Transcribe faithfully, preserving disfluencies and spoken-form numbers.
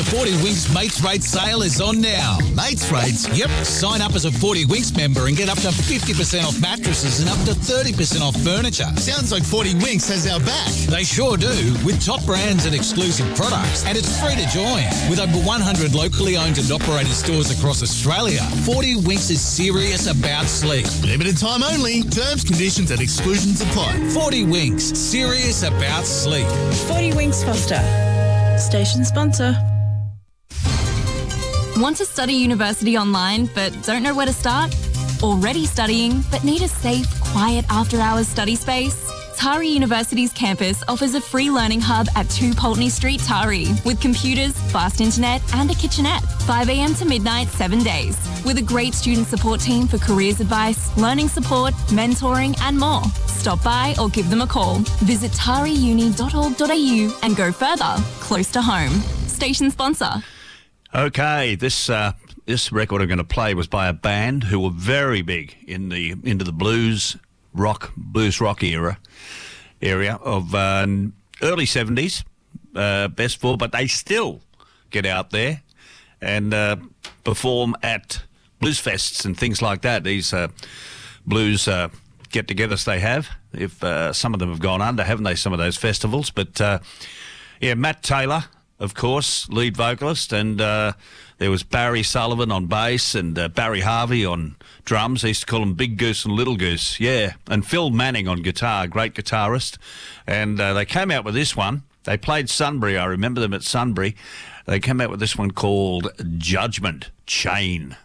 forty Winks Mates Rate sale is on now. Mates Rates? Yep. Sign up as a forty Winks member and get up to fifty percent off mattresses and up to thirty percent off furniture. Sounds like forty Winks has our back. They sure do, with top brands and exclusive products. And it's free to join. With over one hundred locally owned and operated stores across Australia, forty Winks is serious about sleep. Limited time only. Terms, conditions and exclusions apply. forty Winks, serious about sleep. forty Winks Foster. Station sponsor. Want to study university online but don't know where to start? Already studying but need a safe, quiet after-hours study space? Tari University's campus offers a free learning hub at two Pulteney Street, Tari, with computers, fast internet and a kitchenette, five a m to midnight, seven days, with a great student support team for careers advice, learning support, mentoring and more. Stop by or give them a call. Visit tari uni dot org dot a u and go further, close to home. Station sponsor. Okay, this uh, this record I'm going to play was by a band who were very big in the into the blues rock blues rock era area of uh, early seventies, uh, best for, but they still get out there and uh, perform at blues fests and things like that. These uh, blues uh, get-togethers they have. If uh, some of them have gone under, haven't they? Some of those festivals, but uh, yeah, Matt Taylor, of course, lead vocalist, and uh, there was Barry Sullivan on bass and uh, Barry Harvey on drums. They used to call him Big Goose and Little Goose, yeah. And Phil Manning on guitar, great guitarist. And uh, they came out with this one. They played Sunbury. I remember them at Sunbury. They came out with this one called Judgment Chain.